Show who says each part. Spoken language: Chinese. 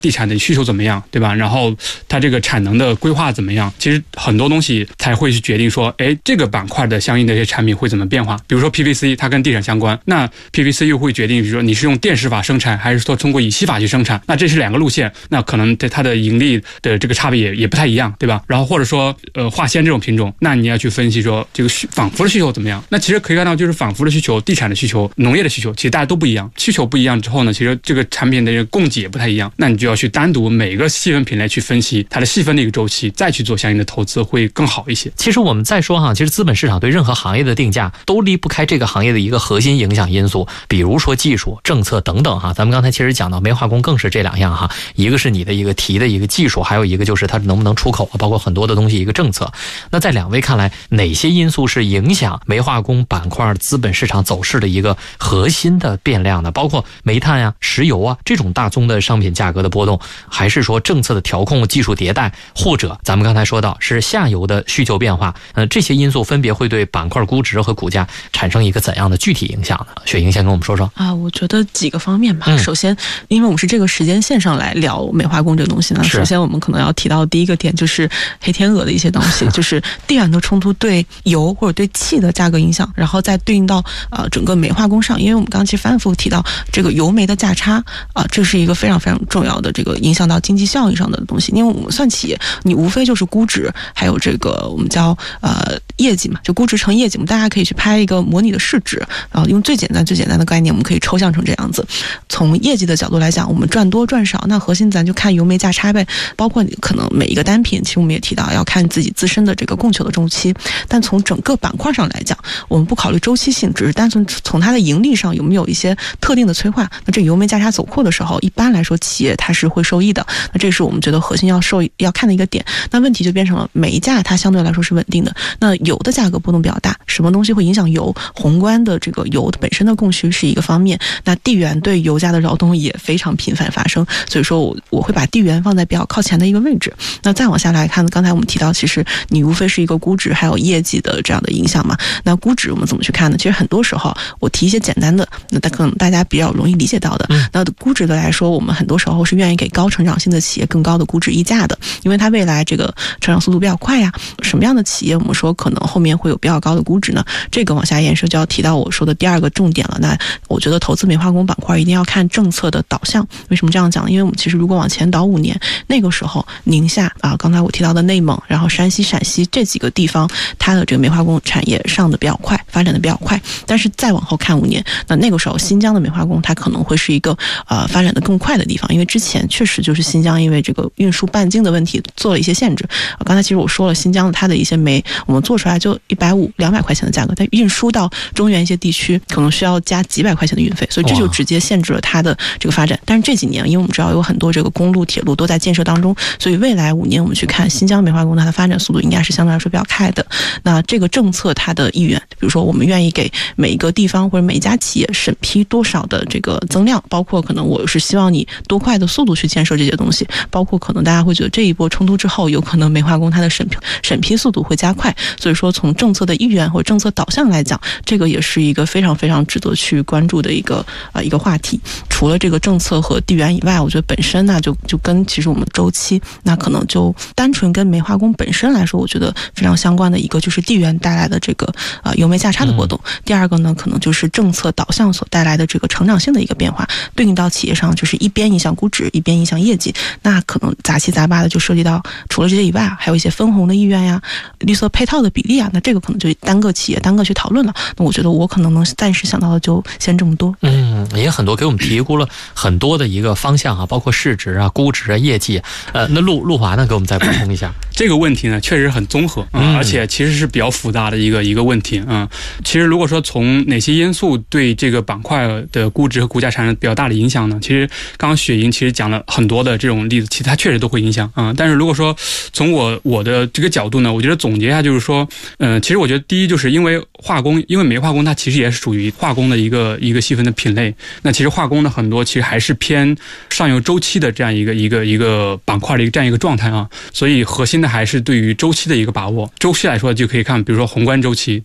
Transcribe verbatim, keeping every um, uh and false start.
Speaker 1: 地产的需求怎么样，对吧？然后它这个产能的规划怎么样？其实很多东西才会去决定说，哎，这个板块的相应的一些产品会怎么变化。比如说 P V C， 它跟地产相关，那 P V C 又会决定，比如说你是用电石法生产，还是说通过乙烯法去生产？那这是两个路线，那可能它的盈利的这个差别也也不太一样，对吧？然后或者说，呃，化纤这种品种，那你要去分析说这个仿佛的需求怎么样？那其实可以看到，就是仿佛的需求、地产的需求、农业的需求，其实大家都不一样。需求不一样之后呢，其实这个产品的这个供给也不太一样。那你就要去单独每个细分品类去分析它的细分的一个周期，再去做相应的投资，会更好一些。
Speaker 2: 其实我们再说哈，其实资本市场对任何行业的定价都离不开这个行业的一个核心影响因素，比如说技术、政策等等哈。咱们刚才其实讲到煤化工更是这两样哈，一个是你的一个提的一个技术，还有一个就是它能不能出口，包括很多的东西一个政策。那在两位看来，哪些因素是影响煤化工板块资本市场走势的一个核心的变量呢？包括煤炭呀、石油啊这种大宗的商品价格的波动，还是说政策的调控、技术迭代，或者咱们刚才说到是下游的需求变化，呃，这些因素分别会对板块估值和股价产生一个怎样的具体影响呢？雪莹先跟我们说说
Speaker 3: 啊，我觉得几个方面吧。
Speaker 2: 嗯、
Speaker 3: 首先，因为我们是这个时间线上来聊煤化工这个东西呢，首先我们可能要提到第一个点就是黑天鹅的一些东西，就是地缘的冲突对油或者对气的价格影响，然后再对应到呃整个煤化工上，因为我们刚刚其实反复提到这个油煤的价差啊、呃，这是一个非常非常重要的这个影响到经济效益上的东西。因为我们算企业，你无非就是估值，还有这个我们叫呃业绩嘛，就估值乘业绩，我们大家可以去拍一个模拟的市值，然后用最简单最简单的概念，我们可以抽象成这样子。从业绩的角度来讲，我们赚多赚少，那核心咱就看油煤价差呗。包括你可能每一个单品，其实我们也提到要看自己自身的这个供求的周期。但从整个板块上来讲，我们不考虑周期性，只是单纯从它的盈利上有没有一些特定的催化。那这油煤价差走库的时候，一般来说企业它是会受益的。那这是我们觉得核心要受要看的一个点。那问题就变成了煤价它相对来说是稳定的，那油的价格波动比较大，什么东西会影响油？宏观的这个油本身的供需是一个方面，那地缘对油价的扰动也非常频繁发生，所以说我我会把地缘放在比较靠前的一个位置。那再往下来看，刚才我们提到，其实你无非是一个估值还有业绩的这样的影响嘛。那估值我们怎么去看呢？其实很多时候我提一些简单的，那可能大家比较容易理解到的。那估值的来说，我们很多时候是愿意给高成长性的企业更高的估值溢价的，因为它未来这个成长速度比较快呀。什么样的企业我们说可能后面会有比较高的估值呢？这个往下延伸就要提到我说的第二个重点了。那我觉得投资煤化工板块一定要看政策的导向。为什么这样讲？因为我们其实如果往前倒五年，那个时候宁夏啊，刚才我提到的内蒙，然后山西、陕西这几个地方，它的这个煤化工产业上的比较快，发展的比较快。但是再往后看五年，那那个时候新疆的煤化工它可能会是一个呃发展的更快的地方，因为之前确实就是新疆因为这个运输半径的问题做了一些限制。呃、刚才其实我说了，新疆它的一些煤我们做出来就一百五、两百块钱的价格，但运输到中原一些地区可能需要加几百块钱的运费，所以这就直接限制了它的这个发展。但是这几年，因为我们知道有很多这个公路、铁路都在建设当中，所以未来五年我们去看新疆煤化工它的发展速度应该是相对来说比较快的。那这个政策它的意愿，比如说我们愿意给每一个地方或者每一家企业审批多少的这个增量，包括可能我是希望你多快的速度去建设这些东西，包括可能大家会觉得这一波冲突之后，有可能煤化工它的审批审批速度会加快。所以说从政策的意愿或者政策导向来讲，这个也是一个非常非常值得去关注的一个呃一个话题。除了这个政策和地缘以外，我觉得本身呢就就跟其实我们周期，那可能就单纯跟煤化工本身来说，我觉得非常相关的一个就是地缘带来的这个呃油煤价差的波动。嗯、第二个呢，可能就是政策导向所带来的这个成长性的一个变化，对应到企业上就是一边影响估值，一边影响业绩。那可能杂七杂八的就涉及到除了这些以外，还有一些分红的意愿呀、绿色配套的比例啊，那这个可能就单个企业单个去讨论了。那我觉得我可能能暂时想到的就先这么多。
Speaker 2: 嗯，也很多给我们提估了很多的一个方向啊，包括市值啊、估值啊、业绩。呃，那陆陆华呢，给我们再补充一下。
Speaker 1: 这个问题呢，确实很综合，嗯，而且其实是比较复杂的一个一个问题，嗯。其实如果说从哪些因素对这个板块的估值和股价产生比较大的影响呢？其实刚刚雪莹其实讲了很多的这种例子，其实它确实都会影响，嗯。但是如果说从我我的这个角度呢，我觉得总结一下就是说，嗯、呃，其实我觉得第一就是因为化工，因为煤化工它其实也是属于化工的一个一个细分的品类，那其实化工的很多其实还是偏上游周期的这样一个一个一个板块的一个这样一个状态啊，所以核心的还是对于周期的一个把握。周期来说就可以看，比如说宏观周期，